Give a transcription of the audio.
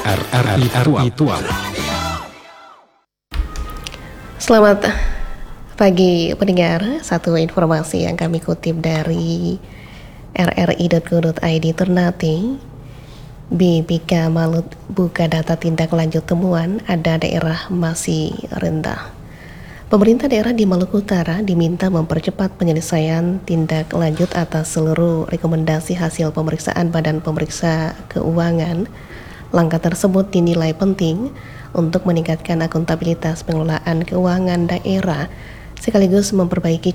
RRI Tua. Selamat pagi pendengar, satu informasi yang kami kutip dari rri.co.id. Ternate BPK Malut buka data tindak lanjut temuan ada daerah masih rendah. Pemerintah daerah di Maluku Utara diminta mempercepat penyelesaian tindak lanjut atas seluruh rekomendasi hasil pemeriksaan Badan Pemeriksa Keuangan. Langkah tersebut dinilai penting untuk meningkatkan akuntabilitas pengelolaan keuangan daerah sekaligus memperbaiki